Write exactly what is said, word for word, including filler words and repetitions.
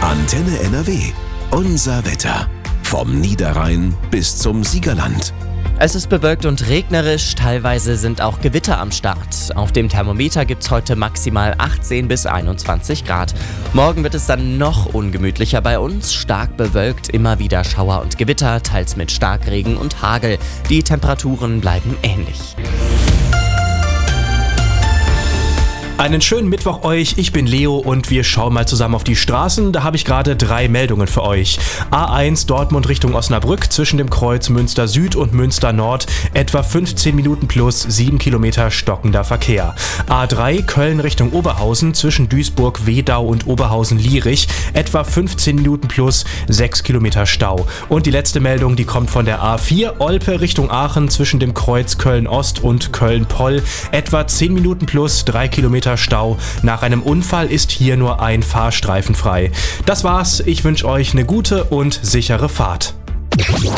Antenne N R W. Unser Wetter. Vom Niederrhein bis zum Siegerland. Es ist bewölkt und regnerisch, teilweise sind auch Gewitter am Start. Auf dem Thermometer gibt es heute maximal achtzehn bis einundzwanzig Grad. Morgen wird es dann noch ungemütlicher bei uns, stark bewölkt, immer wieder Schauer und Gewitter, teils mit Starkregen und Hagel. Die Temperaturen bleiben ähnlich. Einen schönen Mittwoch euch, ich bin Leo und wir schauen mal zusammen auf die Straßen. Da habe ich gerade drei Meldungen für euch. A eins Dortmund Richtung Osnabrück zwischen dem Kreuz Münster Süd und Münster Nord etwa fünfzehn Minuten plus sieben Kilometer stockender Verkehr. A drei Köln Richtung Oberhausen zwischen Duisburg, Wedau und Oberhausen-Lierich etwa fünfzehn Minuten plus sechs Kilometer Stau. Und die letzte Meldung, die kommt von der A vier Olpe Richtung Aachen zwischen dem Kreuz Köln Ost und Köln Poll etwa zehn Minuten plus drei Kilometer Stau. Nach einem Unfall ist hier nur ein Fahrstreifen frei. Das war's. Ich wünsche euch eine gute und sichere Fahrt.